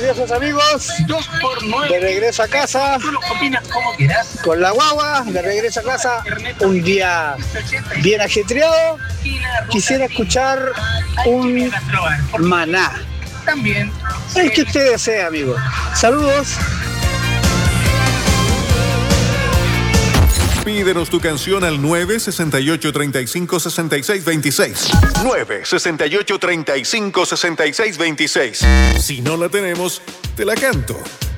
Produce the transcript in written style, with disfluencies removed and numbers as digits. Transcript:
viejos amigos. 2x9. De regreso a casa. Tú lo opinas como quieras. Con la guagua, de regreso a casa. Un día bien ajetreado. Quisiera escuchar un Maná. También. El que usted desee, amigo. Saludos. Pídenos tu canción al 968-35-6626. 968-35-6626. Si no la tenemos, te la canto.